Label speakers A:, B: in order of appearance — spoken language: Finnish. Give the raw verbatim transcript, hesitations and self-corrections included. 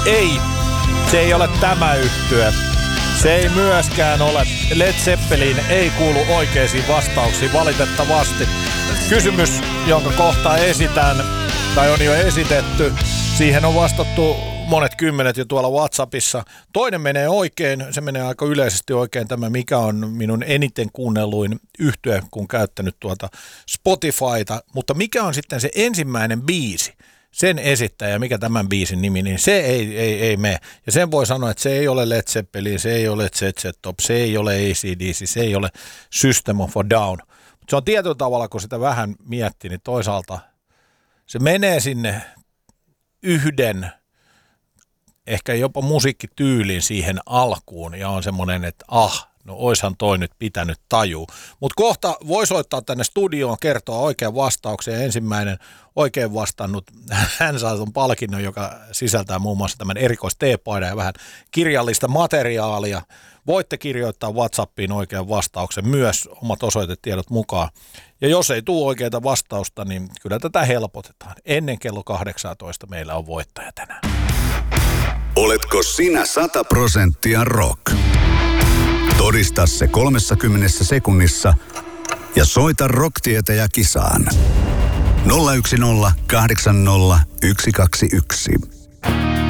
A: Ei, se ei ole tämä yhtye. Se ei myöskään ole. Led Zeppelin ei kuulu oikeisiin vastauksiin valitettavasti. Kysymys, jonka kohta esitän, tai on jo esitetty, siihen on vastattu monet kymmenet jo tuolla WhatsAppissa. Toinen menee oikein, se menee aika yleisesti oikein tämä, mikä on minun eniten kuunnelluin yhtye, kun käyttänyt tuota Spotifyta. Mutta mikä on sitten se ensimmäinen biisi? Sen esittäjä, mikä tämän biisin nimi, niin se ei, ei, ei mene. Ja sen voi sanoa, että se ei ole Led Zeppelin, se ei ole Z Z Top, se ei ole A C D C, se ei ole System of a Down. Mutta se on tietyllä tavalla, kun sitä vähän miettii, niin toisaalta se menee sinne yhden, ehkä jopa musiikkityyliin siihen alkuun ja on semmoinen, että ah, no oishan toi nyt pitänyt tajua. Mutta kohta voi soittaa tänne studioon, kertoa oikean vastauksen. Ensimmäinen oikein vastannut, hän saa ton palkinnon, joka sisältää muun muassa tämän erikois-teepaidan ja vähän kirjallista materiaalia. Voitte kirjoittaa WhatsAppiin oikean vastauksen, myös omat osoitetiedot mukaan. Ja jos ei tule oikeaa vastausta, niin kyllä tätä helpotetaan. Ennen kello kahdeksantoista meillä on voittaja tänään.
B: Oletko sinä sata prosenttia rock? Todista se kolmessakymmenessä sekunnissa ja soita Rock-tietäjä kisaan. nolla yksi nolla kahdeksan nolla yksi kaksi yksi.